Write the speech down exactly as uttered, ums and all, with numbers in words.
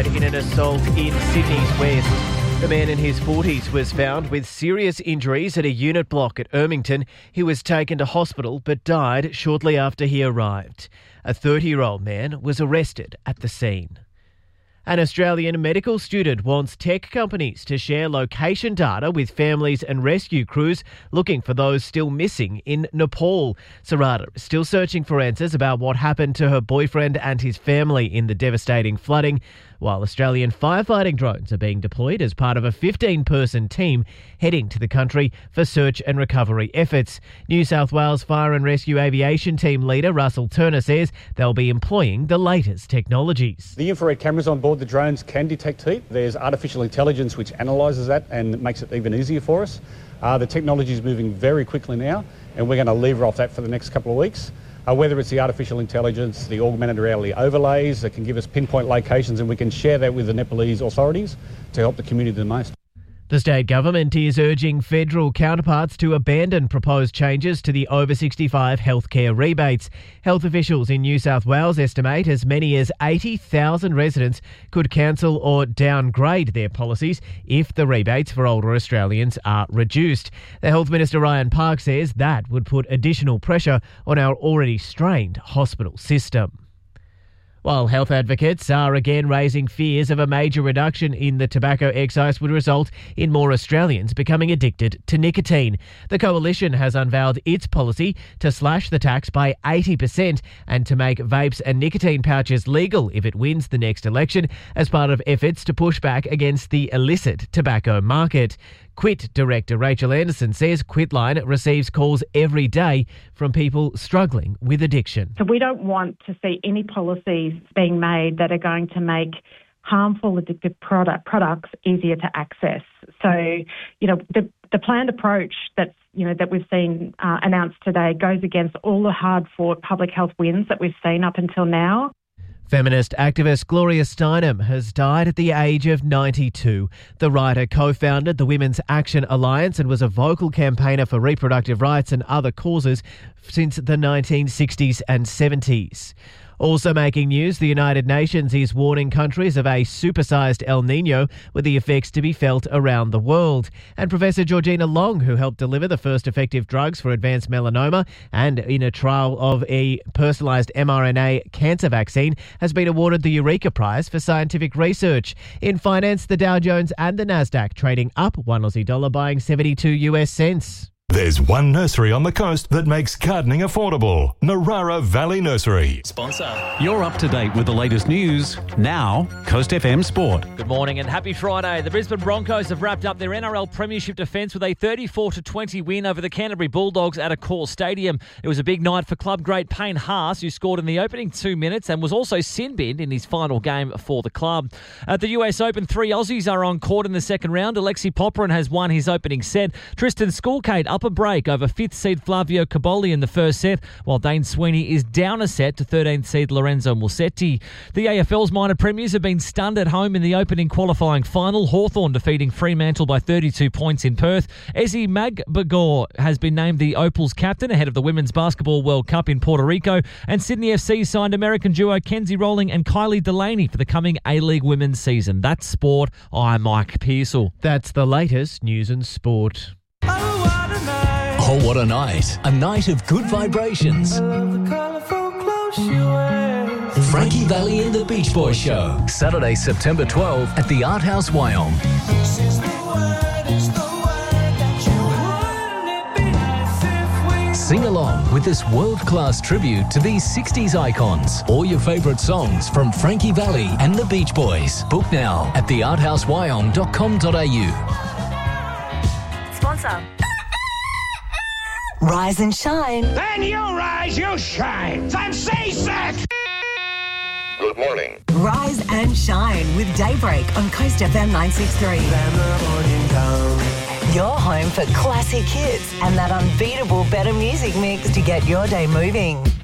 died in an assault in Sydney's west. A man in his forties was found with serious injuries at a unit block at Ermington. He was taken to hospital but died shortly after he arrived. A thirty-year-old man was arrested at the scene. An Australian medical student wants tech companies to share location data with families and rescue crews looking for those still missing in Nepal. Sarada is still searching for answers about what happened to her boyfriend and his family in the devastating flooding, while Australian firefighting drones are being deployed as part of a fifteen-person team heading to the country for search and recovery efforts. New South Wales Fire and Rescue Aviation Team leader Russell Turner says they'll be employing the latest technologies. The infrared cameras on board the drones can detect heat. There's artificial intelligence which analyses that and makes it even easier for us. Uh, the technology is moving very quickly now, and we're going to lever off that for the next couple of weeks. Uh, whether it's the artificial intelligence, the augmented reality overlays that can give us pinpoint locations, and we can share that with the Nepalese authorities to help the community the most. The state government is urging federal counterparts to abandon proposed changes to the over sixty-five healthcare rebates. Health officials in New South Wales estimate as many as eighty thousand residents could cancel or downgrade their policies if the rebates for older Australians are reduced. The Health Minister Ryan Park says that would put additional pressure on our already strained hospital system. While health advocates are again raising fears of a major reduction in the tobacco excise would result in more Australians becoming addicted to nicotine. The Coalition has unveiled its policy to slash the tax by eighty percent and to make vapes and nicotine pouches legal if it wins the next election as part of efforts to push back against the illicit tobacco market. Quit director Rachel Anderson says Quitline receives calls every day from people struggling with addiction. So we don't want to see any policies being made that are going to make harmful addictive product, products easier to access. So, you know, the, the planned approach that's, you know, that we've seen uh, announced today goes against all the hard-fought public health wins that we've seen up until now. Feminist activist Gloria Steinem has died at the age of ninety-two. The writer co-founded the Women's Action Alliance and was a vocal campaigner for reproductive rights and other causes since the nineteen sixties and seventies. Also making news, the United Nations is warning countries of a supersized El Nino with the effects to be felt around the world. And Professor Georgina Long, who helped deliver the first effective drugs for advanced melanoma and in a trial of a personalised mRNA cancer vaccine, has been awarded the Eureka Prize for scientific research. In finance, the Dow Jones and the Nasdaq trading up one Aussie dollar, buying seventy-two US cents. There's one nursery on the coast that makes gardening affordable. Narara Valley Nursery. Sponsor. You're up to date with the latest news. Now, Coast F M Sport. Good morning and happy Friday. The Brisbane Broncos have wrapped up their N R L Premiership defence with a thirty-four to twenty win over the Canterbury Bulldogs at Accor Stadium. It was a big night for club great Payne Haas, who scored in the opening two minutes and was also sin-binned in his final game for the club. At the U S Open, three Aussies are on court in the second round. Alexi Popyrin has won his opening set. Tristan Skulkate up a break over fifth seed Flavio Caboli in the first set, while Dane Sweeney is down a set to thirteenth seed Lorenzo Musetti. The A F L's minor premiers have been stunned at home in the opening qualifying final. Hawthorn defeating Fremantle by thirty-two points in Perth. Ezi Magbagor has been named the Opals captain ahead of the Women's Basketball World Cup in Puerto Rico, and Sydney F C signed American duo Kenzie Rowling and Kylie Delaney for the coming A-League women's season. That's sport. I'm Mike Pearsall. That's the latest news and sport. Oh, what a night. A night of good vibrations. Frankie Valli and the Beach Boys Show. Saturday, September twelfth at the Art House, Wyong. Sing along with this world-class tribute to these sixties icons. All your favourite songs from Frankie Valli and the Beach Boys. Book now at the art house wyong dot com dot a u. Sponsor. Rise and shine. Then you rise, you shine. I'm seasick. Good morning. Rise and shine with Daybreak on Coast F M nine sixty-three. Your home for classic hits and that unbeatable better music mix to get your day moving.